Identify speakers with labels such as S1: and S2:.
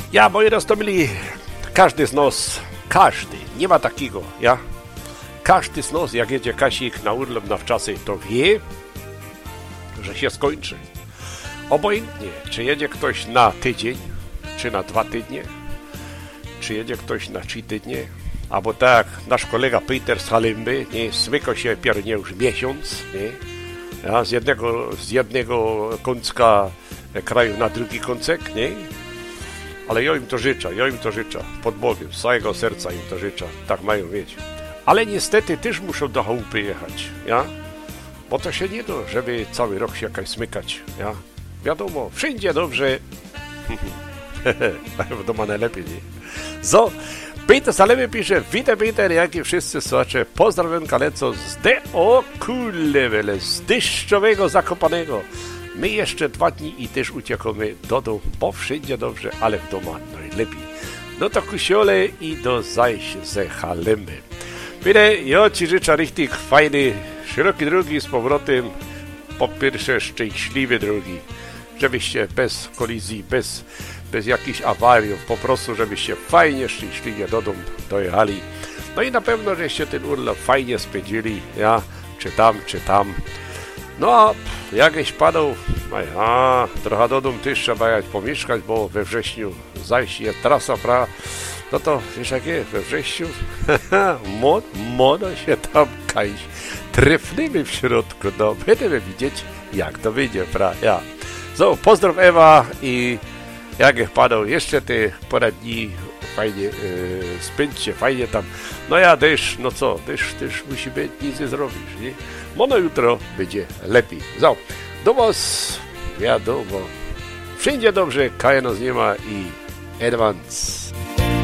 S1: Ja, moi roztomili, każdy z nas, nie ma takiego, ja? Każdy z nas, jak jedzie Kasik na urlop na wczasy, to wie, że się skończy. Obojętnie, czy jedzie ktoś na tydzień, czy na 2 tygodnie, czy jedzie ktoś na 3 tygodnie, albo tak nasz kolega Peter z Halimby, nie, smyka się piernie już miesiąc, nie? Ja, z jednego końca kraju na drugi końcek, nie? Ale ja im to życzę, pod Bogiem, z całego serca im to życzę, tak mają mieć. Ale niestety też muszą do chałupy jechać, ja? Bo to się nie da, żeby cały rok się jakaś smykać, ja? Wiadomo, wszędzie dobrze, w domu najlepiej, nie? So, Peter Salemy pisze, witam Peter, jak i wszyscy słuchacze, pozdrawiam kaleco z deszczowego Zakopanego. My jeszcze 2 dni i też uciekamy do domu, bo wszędzie dobrze, ale w domu najlepiej. No to kusiole i do zajść ze Halemy. Peter, ja ci życzę richtig fajny, szeroki drogi z powrotem, po pierwsze szczęśliwe drogi, żebyście bez kolizji, bez jakichś awariów, po prostu żebyście fajnie, szczęśliwie do domu dojechali. No i na pewno, żeście ten urlop fajnie spędzili, ja, czy tam. No a jakieś padał, trochę do domu też trzeba jechać pomieszkać, bo we wrześniu zajść jest trasa, no to wiesz jakie, we wrześniu mono się tam kajś trefnymy w środku, no będziemy widzieć jak to wyjdzie, ja. So, pozdrow Ewa i jak padał jeszcze te parę dni fajnie spędźcie, fajnie tam. No ja też, no co, też musi być, nic nie zrobisz, nie? Mono jutro będzie lepiej. So, do was, wiadomo, wszędzie dobrze, Kaja nas nie ma i advance.